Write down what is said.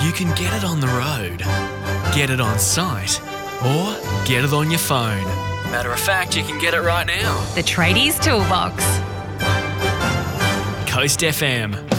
You can get it on the road, get it on site, or get it on your phone. Matter of fact, you can get it right now. The Tradies Toolbox. Coast FM.